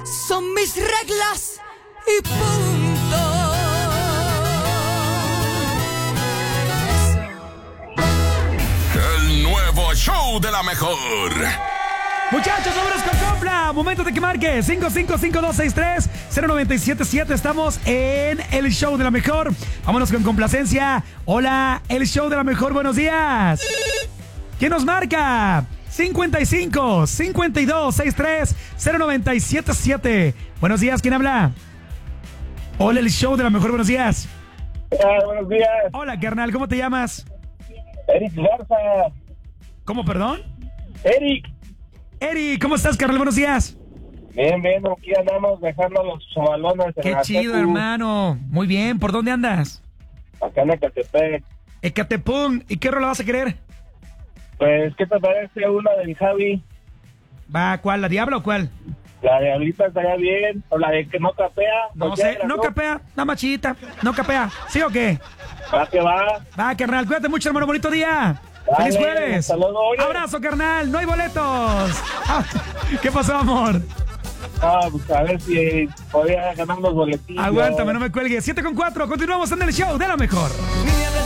son mis reglas y punto. El nuevo show de la mejor. Muchachos, vámonos con Compla. Momento de que marque 5552630977. Estamos en el show de la mejor. Vámonos con complacencia. Hola, el show de la mejor. Buenos días. ¿Quién nos marca? 5552630977. Buenos días, ¿quién habla? Hola, el show de la mejor. Buenos días. Buenos días. Hola, carnal, ¿cómo te llamas? Eric Garza. ¿Cómo, perdón? Eric, ¿cómo estás, carnal? Buenos días. Bien, aquí andamos dejando los chavalones. Qué chido, hermano. Muy bien, ¿por dónde andas? Acá en Ecatepec. Ecatepec. ¿Y qué rola vas a querer? Pues, ¿qué te parece una del Javi? Va, ¿cuál? ¿La Diabla o cuál? La de Ablita estaría bien, o la de que no capea. No sé, no capea, nada más chidita, no capea. ¿Sí o qué? Va que va. Va, carnal, cuídate mucho, hermano, bonito día. Dale, ¡Feliz jueves! hasta luego, oye. ¡Abrazo, carnal! ¡No hay boletos! ¿Qué pasó, amor? Pues a ver si podía ganar los boletillos. Aguántame, no me cuelgues. 7:04, continuamos en el show de la mejor.